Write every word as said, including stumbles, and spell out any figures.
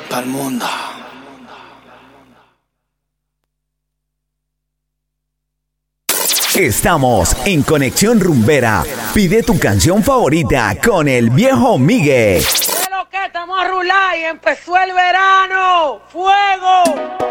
Pa'l mundo. Estamos en Conexión Rumbera. Pide tu canción favorita con el viejo Migue. ¿Qué es lo que? Estamos a rular y empezó el verano. ¡Fuego!